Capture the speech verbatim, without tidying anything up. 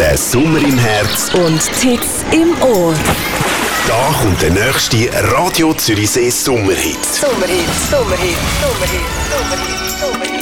der Sommer im Herz und Hits im Ohr. Da kommt der nächste Radio Zürichsee Sommerhit. Sommerhit, Sommerhit, Sommerhit, Sommerhit, Sommerhit.